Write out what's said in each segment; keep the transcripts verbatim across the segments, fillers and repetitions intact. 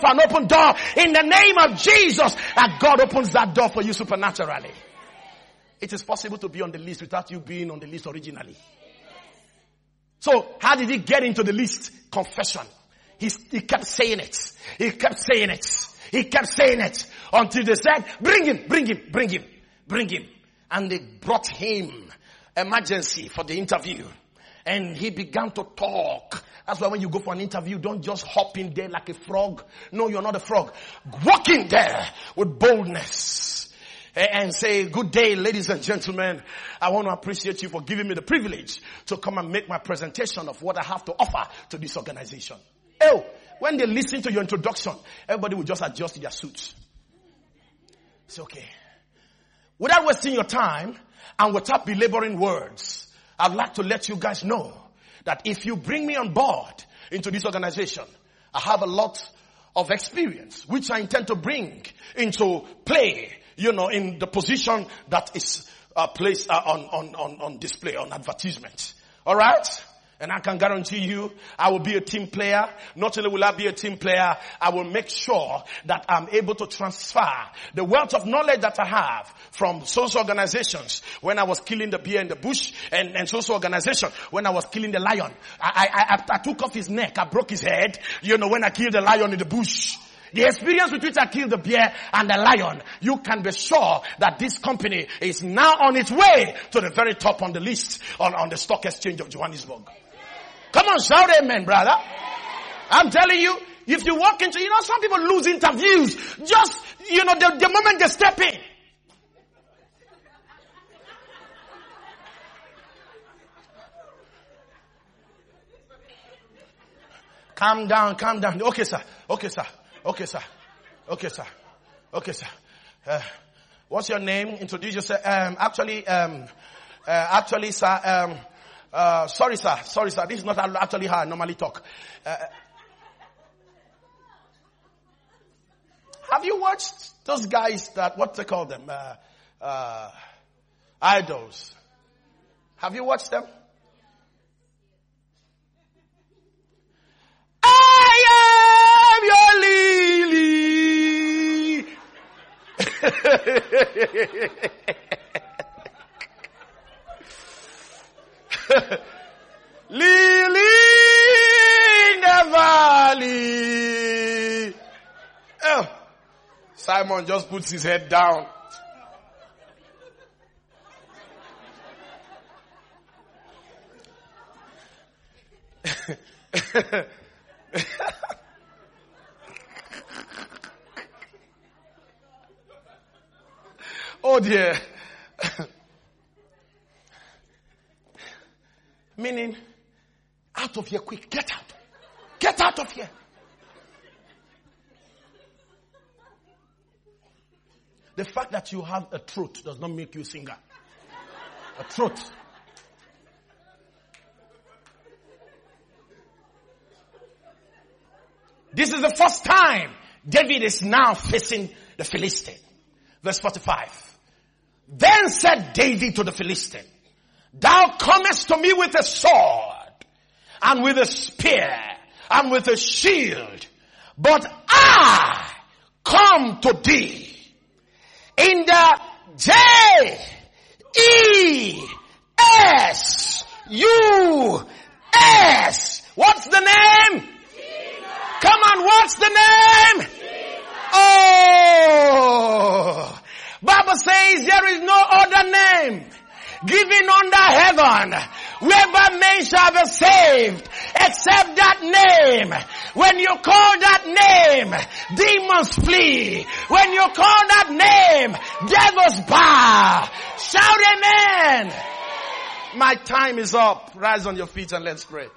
for an open door in the name of Jesus, and God opens that door for you supernaturally. It is possible to be on the list without you being on the list originally. So, how did he get into the list? Confession. He, he kept saying it. He kept saying it. He kept saying it until they said, bring him, bring him, bring him, bring him. And they brought him emergency for the interview. And he began to talk. That's why when you go for an interview, don't just hop in there like a frog. No, you're not a frog. Walk in there with boldness and say, good day, ladies and gentlemen. I want to appreciate you for giving me the privilege to come and make my presentation of what I have to offer to this organization. Oh, when they listen to your introduction, everybody will just adjust their suits. It's okay. Without wasting your time and without belaboring words, I'd like to let you guys know that if you bring me on board into this organization, I have a lot of experience, which I intend to bring into play, you know, in the position that is uh, placed uh, on, on, on, on display, on advertisement. All right? And I can guarantee you, I will be a team player. Not only will I be a team player, I will make sure that I'm able to transfer the wealth of knowledge that I have from social organizations when I was killing the bear in the bush, and, and social organization when I was killing the lion. I, I, I, I took off his neck. I broke his head, you know, when I killed the lion in the bush. The experience with which I killed the bear and the lion, you can be sure that this company is now on its way to the very top on the list on, on the stock exchange of Johannesburg. Come on, shout amen, brother. I'm telling you, if you walk into, you know, some people lose interviews just, you know, the, the moment they step in. Calm down, calm down. Okay, sir. Okay, sir. Okay, sir. Okay, sir. Okay, sir. Uh, what's your name? Introduce yourself. Um, actually, um, uh, actually, sir, um, Uh, sorry, sir. Sorry, sir. This is not actually how I normally talk. Uh, have you watched those guys that, what they call them? Uh, uh, idols. Have you watched them? I am your lily. Lily in the valley. Oh, Simon just puts his head down. Oh dear. Meaning, out of here quick. Get out. Get out of here. The fact that you have a throat does not make you a singer. A throat. This is the first time David is now facing the Philistine. Verse forty-five. Then said David to the Philistine, thou comest to me with a sword, and with a spear, and with a shield, but I come to thee in the J E S U S. What's the name? Jesus. Come on, what's the name? Jesus. Oh, Bible says there is no other name given under heaven whereby men shall be saved except that name. When you call that name, demons flee. When you call that name, devils bow. Shout amen. My time is up. Rise on your feet and let's pray.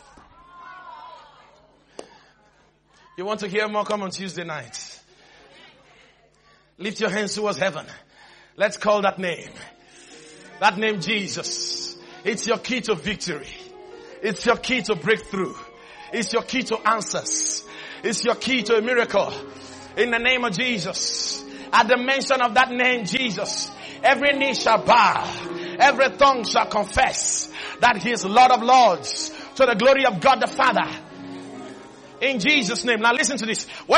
You want to hear more? Come on Tuesday night. Lift your hands towards heaven. Let's call that name. That name Jesus. It's your key to victory. It's your key to breakthrough. It's your key to answers. It's your key to a miracle. In the name of Jesus. At the mention of that name Jesus, every knee shall bow. Every tongue shall confess that He is Lord of Lords, to the glory of God the Father. In Jesus' name. Now listen to this.